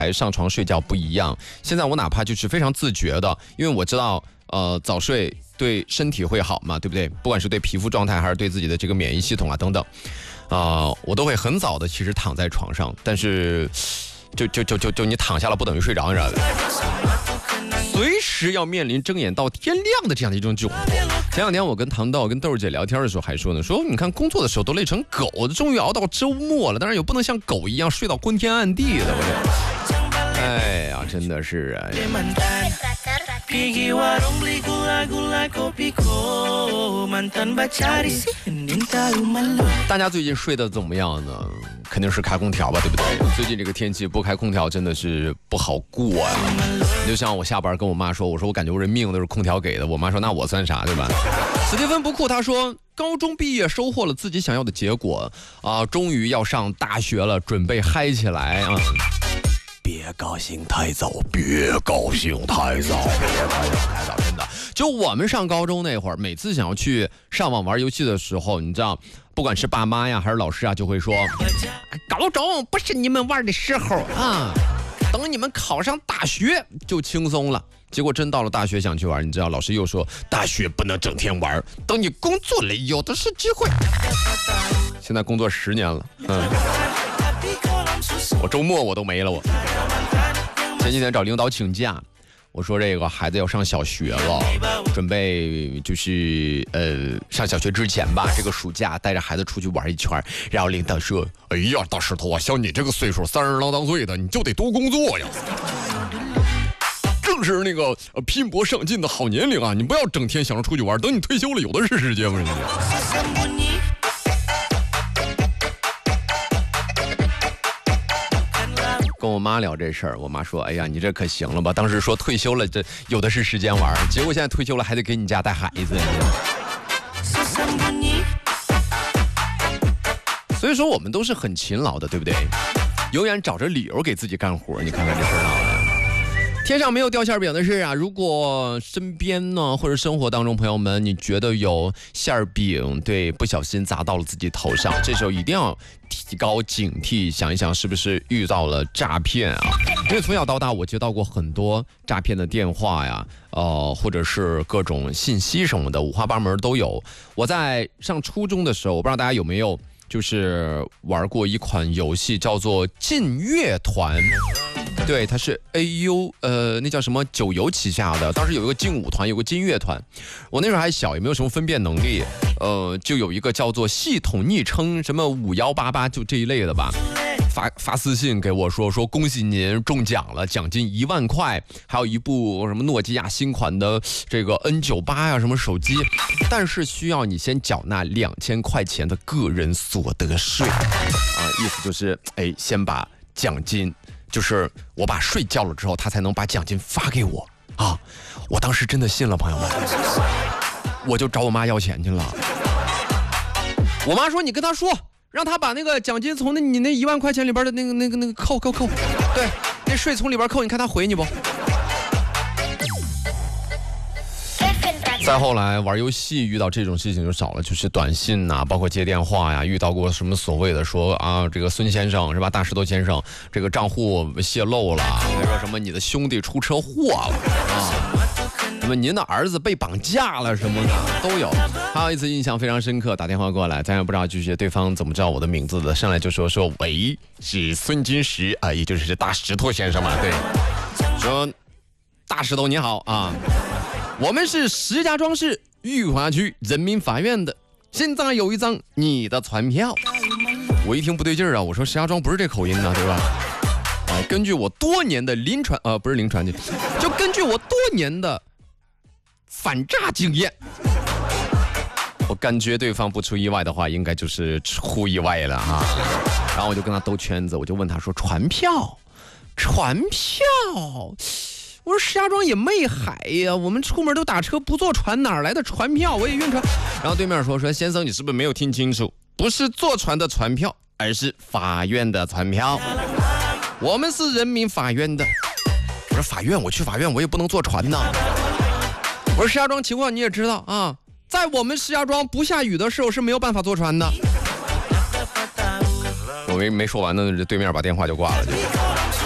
上床睡觉不一样。现在我哪怕就是非常自觉的，因为我知道早睡对身体会好嘛，对不对？不管是对皮肤状态还是对自己的这个免疫系统啊等等，我都会很早的其实躺在床上，但是就你躺下了不等于睡着，你知道的，随时要面临睁眼到天亮的这样的一种窘迫。前两天我跟唐道跟豆儿姐聊天的时候还说呢，说你看工作的时候都累成狗，终于熬到周末了，当然也不能像狗一样睡到昏天暗地的，哎呀，真的是啊。大家最近睡得怎么样呢？肯定是开空调吧，对不对？最近这个天气不开空调真的是不好过呀。就像我下班跟我妈说，我说我感觉我这命都是空调给的，我妈说那我算啥，对吧？史蒂芬不酷，他说高中毕业收获了自己想要的结果终于要上大学了，准备嗨起来啊！别高兴太早，别高兴太早，真的。就我们上高中那会儿，每次想要去上网玩游戏的时候，你知道，不管是爸妈呀还是老师啊，就会说，高中不是你们玩的时候啊，等你们考上大学就轻松了。结果真到了大学想去玩，你知道，老师又说，大学不能整天玩，等你工作了有的是机会。现在工作10年了，我周末我都没了。我前几天找领导请假，我说这个孩子要上小学了，准备就是上小学之前吧，这个暑假带着孩子出去玩一圈。然后领导说，哎呀，大石头啊，像你这个岁数，30郎当岁的，你就得多工作呀。正是那个拼搏上进的好年龄啊！你不要整天想着出去玩，等你退休了，有的是时间嘛。跟我妈聊这事儿，我妈说：“哎呀，你这可行了吧？当时说退休了，这有的是时间玩，结果现在退休了还得给你家带孩子。”所以说我们都是很勤劳的，对不对？永远找着理由给自己干活。你看看这事儿闹的。天上没有掉馅饼的事啊！如果身边呢或者生活当中朋友们，你觉得有馅饼对不小心砸到了自己头上，这时候一定要提高警惕，想一想是不是遇到了诈骗啊？因为从小到大我接到过很多诈骗的电话呀，或者是各种信息什么的，五花八门都有。我在上初中的时候，我不知道大家有没有就是玩过一款游戏叫做劲乐团。对，它是 AU 那叫什么九游旗下的，当时有一个劲舞团，有个劲乐团。我那时候还小，也没有什么分辨能力，就有一个叫做系统昵称什么5188，就这一类的吧。发私信给我说恭喜您中奖了，奖金1万块，还有一部什么诺基亚新款的这个 N98呀什么手机，但是需要你先缴纳2000块钱的个人所得税意思就是先把奖金。就是我把税交了之后，他才能把奖金发给我啊！我当时真的信了，朋友们，我就找我妈要钱去了。我妈说：“你跟他说，让他把那个奖金从你那1万块钱里边的那个扣，对，那税从里边扣，你看他回你不？”再后来玩游戏遇到这种事情就少了，就是短信呐，包括接电话呀，遇到过什么所谓的说这个孙先生是吧，大石头先生这个账户泄露了，还说什么你的兄弟出车祸了什么您的儿子被绑架了什么的都有。还有一次印象非常深刻，打电话过来，咱也不知道就是对方怎么知道我的名字的，上来就说喂，是孙金石也就是大石头先生嘛，对，说大石头你好啊。我们是石家庄市裕华区人民法院的，现在有一张你的传票。我一听不对劲儿啊，我说石家庄不是这口音呢，对吧？根据我多年的不是临床就根据我多年的反诈经验，我感觉对方不出意外的话，应该就是出意外了哈。然后我就跟他兜圈子，我就问他说传票。我说石家庄也没海呀，我们出门都打车不坐船，哪来的船票？我也晕船。然后对面说先生，你是不是没有听清楚？不是坐船的船票，而是法院的船票。我们是人民法院的。我说法院，我去法院我也不能坐船呐。我说石家庄情况你也知道啊，在我们石家庄不下雨的时候是没有办法坐船的。我没说完呢，对面把电话就挂了。